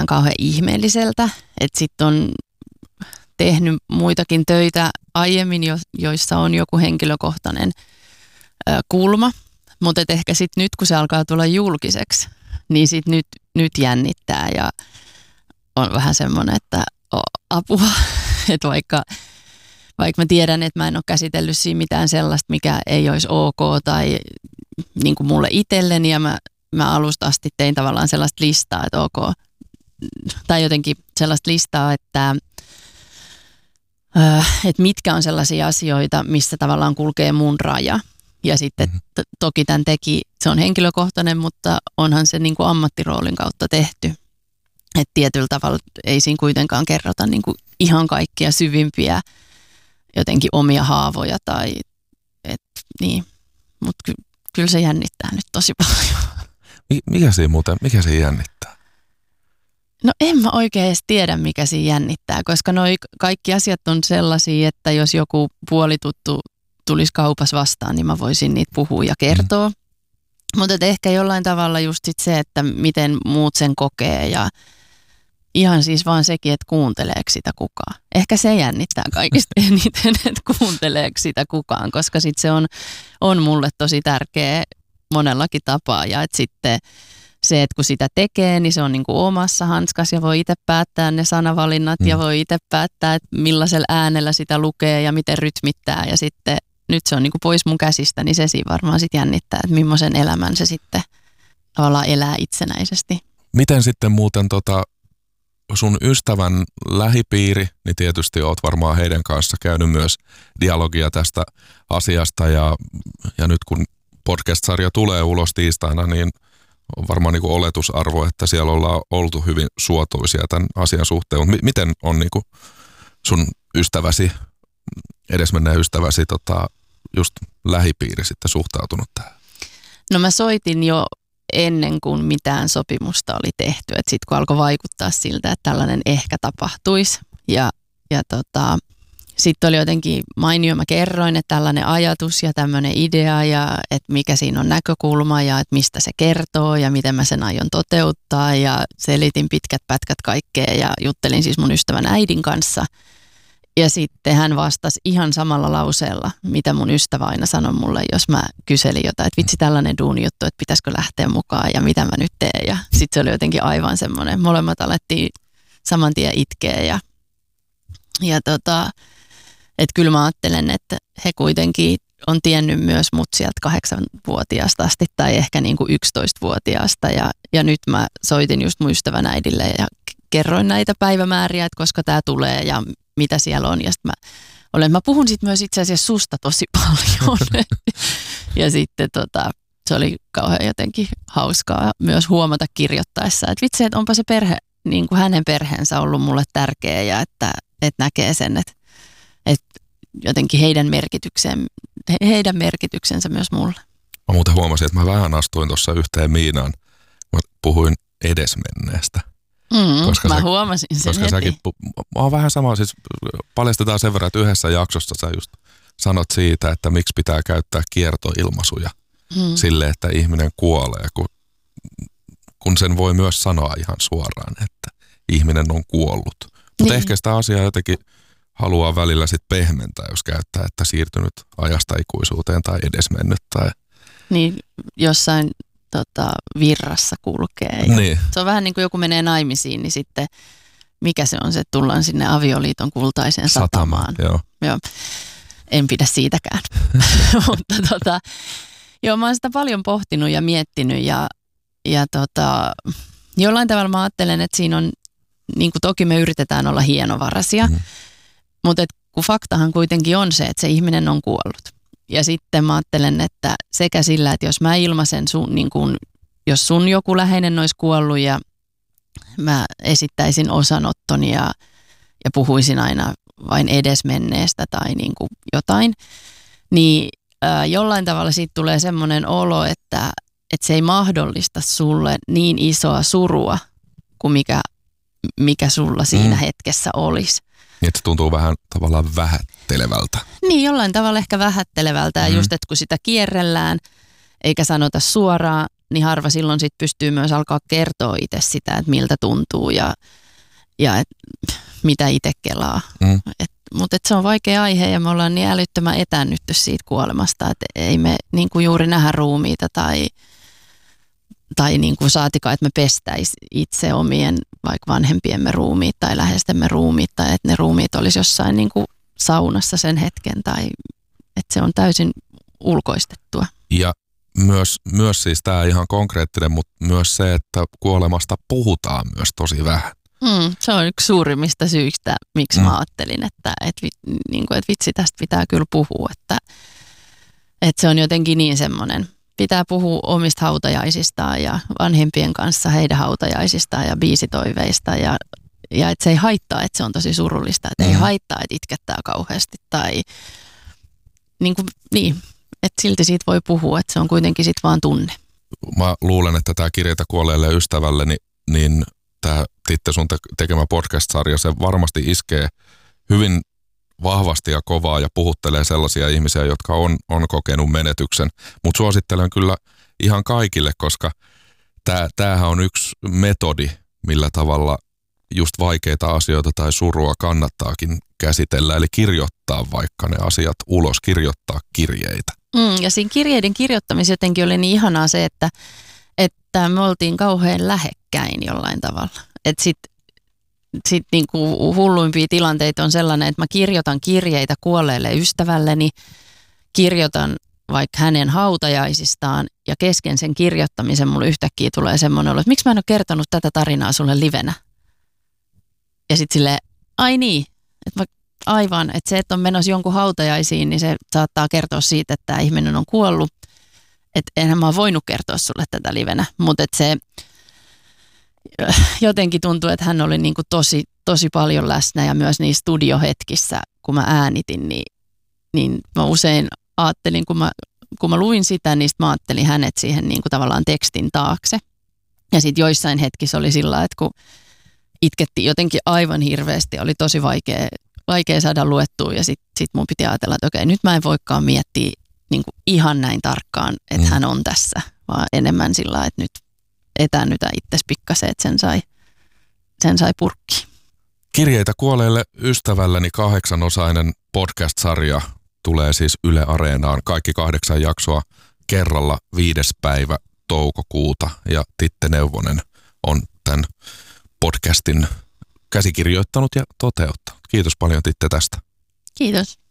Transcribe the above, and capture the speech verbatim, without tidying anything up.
kauhean ihmeelliseltä, että sitten on tehnyt muitakin töitä aiemmin, jo, joissa on joku henkilökohtainen ö, kulma, mutta ehkä sitten nyt kun se alkaa tulla julkiseksi, niin sitten nyt, nyt jännittää ja on vähän semmoinen, että o, apua, että vaikka, vaikka mä tiedän, että mä en ole käsitellyt siinä mitään sellaista, mikä ei olisi ok tai niin kuin mulle itselleni ja mä, mä alusta asti tein tavallaan sellaista listaa, että ok, tai jotenkin sellaista listaa, että että mitkä on sellaisia asioita, missä tavallaan kulkee mun raja. Ja sitten t- toki tämän teki, se on henkilökohtainen, mutta onhan se niin kuin ammattiroolin kautta tehty. Että tietyllä tavalla ei siinä kuitenkaan kerrota niin kuin ihan kaikkia syvimpiä jotenkin omia haavoja. Tai, et, niin. Mutta ky- kyllä se jännittää nyt tosi paljon. Mikä siinä muuten, mikä se jännittää? No en mä oikein edes tiedä, mikä siinä jännittää, koska noi kaikki asiat on sellaisia, että jos joku puolituttu tulisi kaupassa vastaan, niin mä voisin niitä puhua ja kertoa. Mm. Mutta ehkä jollain tavalla just sit se, että miten muut sen kokee ja ihan siis vaan sekin, että kuunteleeko sitä kukaan. Ehkä se jännittää kaikista eniten, että kuunteleeko sitä kukaan, koska sit se on, on mulle tosi tärkeä monellakin tapaa ja että sitten se, että kun sitä tekee, niin se on niin kuin omassa hanskassa ja voi itse päättää ne sanavalinnat mm. ja voi itse päättää, että millaisella äänellä sitä lukee ja miten rytmittää. Ja sitten nyt se on niin kuin pois mun käsistä, niin se siinä varmaan sitten jännittää, että millaisen elämän se sitten tavallaan elää itsenäisesti. Miten sitten muuten tota sun ystävän lähipiiri, niin tietysti oot varmaan heidän kanssa käynyt myös dialogia tästä asiasta ja, ja nyt kun podcast-sarja tulee ulos tiistaina, niin on varmaan niin kuin oletusarvo, että siellä ollaan oltu hyvin suotuisia tämän asian suhteen. Mutta m- miten on niin kuin sun ystäväsi, edesmenneen ystäväsi, tota, just lähipiiri sitten suhtautunut tähän? No mä soitin jo ennen kuin mitään sopimusta oli tehty. Että sitten kun alkoi vaikuttaa siltä, että tällainen ehkä tapahtuisi. Ja, ja tota, sitten oli jotenkin mainio, mä kerroin, että tällainen ajatus ja tämmöinen idea ja että mikä siinä on näkökulma ja että mistä se kertoo ja miten mä sen aion toteuttaa ja selitin pitkät pätkät kaikkea ja juttelin siis mun ystävän äidin kanssa. Ja sitten hän vastasi ihan samalla lauseella, mitä mun ystävä aina sanoi mulle, jos mä kyselin jotain, että vitsi tällainen duunijuttu, että pitäisikö lähteä mukaan ja mitä mä nyt teen. Ja sitten se oli jotenkin aivan semmoinen, molemmat alettiin saman tien itkeä ja, ja tota... Että kyllä mä ajattelen, että he kuitenkin on tiennyt myös mut sieltä kahdeksanvuotiaasta asti tai ehkä niin kuin yksitoistavuotiaasta. Ja, ja nyt mä soitin just mun ystävän äidille ja kerroin näitä päivämääriä, että koska tää tulee ja mitä siellä on. Ja sitten mä, olen, mä puhun sit myös itse asiassa susta tosi paljon. Ja sitten tota, se oli kauhean jotenkin hauskaa myös huomata kirjoittaessa, että vitsi, että onpa se perhe, niin kuin hänen perheensä ollut mulle tärkeä ja että, että näkee sen, että että jotenkin heidän, merkityksen, heidän merkityksensä myös mulle. Mä muuten huomasin, että mä vähän astuin tuossa yhteen Miinaan. Mä puhuin edesmenneestä. Mm, koska mä sä, huomasin sen koska heti. Säkin, mä oon vähän sama, siis paljastetaan sen verran, että yhdessä jaksossa sä just sanot siitä, että miksi pitää käyttää kiertoilmaisuja mm. sille, että ihminen kuolee, kun, kun sen voi myös sanoa ihan suoraan, että ihminen on kuollut. Mutta niin. Ehkä sitä asiaa jotenkin haluaa välillä sitten pehmentää, jos käyttää, että siirtynyt ajasta ikuisuuteen tai edesmennyt. Tai... Niin, jossain tota, virrassa kulkee. Ja niin. Se on vähän niin kuin joku menee naimisiin, niin sitten mikä se on se, että tullaan sinne avioliiton kultaiseen satamaan. Satama, joo. Joo. En pidä siitäkään. Mutta tota, joo, mä oon sitä paljon pohtinut ja miettinyt ja, ja tota, jollain tavalla mä ajattelen, että siinä on, niin kuin toki me yritetään olla hienovaraisia, mm. mutta kun faktahan kuitenkin on se, että se ihminen on kuollut. Ja sitten mä ajattelen, että sekä sillä, että jos mä ilmaisen sun, niin kun, jos sun joku läheinen olisi kuollut ja mä esittäisin osanottoni ja, ja puhuisin aina vain edesmenneestä tai niin kuin jotain, niin ää, jollain tavalla siitä tulee semmoinen olo, että, että se ei mahdollista sulle niin isoa surua kuin mikä, mikä sulla siinä mm. hetkessä olisi. Niin, että se tuntuu vähän tavallaan vähättelevältä. Niin, jollain tavalla ehkä vähättelevältä. Ja mm. just, että kun sitä kierrellään, eikä sanota suoraan, niin harva silloin sit pystyy myös alkaa kertoa itse sitä, että miltä tuntuu ja, ja et, mitä itse kelaa. Mm. Mutta se on vaikea aihe ja me ollaan niin älyttömän etännytty siitä kuolemasta, että ei me niin kuin juuri nähdä ruumiita tai, tai niin kuin saatika, että me pestäisi itse omien vaikka vanhempiemme ruumiit tai läheistemme ruumiit tai että ne ruumiit olisi jossain niin kuin saunassa sen hetken tai että se on täysin ulkoistettua. Ja myös, myös siis tämä ihan konkreettinen, mutta myös se, että kuolemasta puhutaan myös tosi vähän. Mm, se on yksi suurimmista syistä, miksi mm. mä ajattelin, että, että, niin kuin, että vitsi tästä pitää kyllä puhua, että, että se on jotenkin niin semmoinen. Pitää puhua omista hautajaisistaan ja vanhempien kanssa heidän hautajaisistaan ja biisitoiveista ja, ja että se ei haittaa, että se on tosi surullista, että mm. ei haittaa, että itkettää kauheasti tai niin, kuin, niin että silti siitä voi puhua, että se on kuitenkin sitten vaan tunne. Mä luulen, että tämä Kirjeitä kuolleelle ystävälleni, niin tämä Titte sun tekemä podcast-sarja, se varmasti iskee hyvin vahvasti ja kovaa ja puhuttelee sellaisia ihmisiä, jotka on, on kokenut menetyksen. Mutta suosittelen kyllä ihan kaikille, koska tää, tämähän on yksi metodi, millä tavalla just vaikeita asioita tai surua kannattaakin käsitellä. Eli kirjoittaa vaikka ne asiat ulos, kirjoittaa kirjeitä. Mm, ja siinä kirjeiden kirjoittamisessa jotenkin oli niin ihanaa se, että, että me oltiin kauhean lähekkäin jollain tavalla. Että sitten sit niinku hulluimpia tilanteita on sellainen, että mä kirjoitan kirjeitä kuolleelle ystävälleni, kirjoitan vaikka hänen hautajaisistaan ja kesken sen kirjoittamisen mulle yhtäkkiä tulee semmoinen olo, että miksi mä en ole kertonut tätä tarinaa sulle livenä. Ja sitten silleen, ai niin, että aivan, että se, että on menossa jonkun hautajaisiin, niin se saattaa kertoa siitä, että tämä ihminen on kuollut. Että enhän mä ole voinut kertoa sulle tätä livenä, mutta että se jotenkin tuntuu, että hän oli niin kuin tosi, tosi paljon läsnä ja myös niissä studiohetkissä, kun mä äänitin, niin, niin mä usein ajattelin, kun mä, kun mä luin sitä, niin mä ajattelin hänet siihen niin kuin tavallaan tekstin taakse. Ja sitten joissain hetkissä oli sillä, että kun itkettiin jotenkin aivan hirveästi, oli tosi vaikea, vaikea saada luettua ja sitten sit mun piti ajatella, että okei, nyt mä en voikaan miettiä niin kuin ihan näin tarkkaan, että mm. hän on tässä, vaan enemmän sillä, että nyt etännytä itses pikkasen, että sen sai, sen sai purkkiin. Kirjeitä kuolleelle ystävälleni kahdeksanosainen podcast-sarja tulee siis Yle Areenaan. Kaikki kahdeksan jaksoa kerralla viides päivä toukokuuta ja Titte Neuvonen on tämän podcastin käsikirjoittanut ja toteuttanut. Kiitos paljon Titte tästä. Kiitos.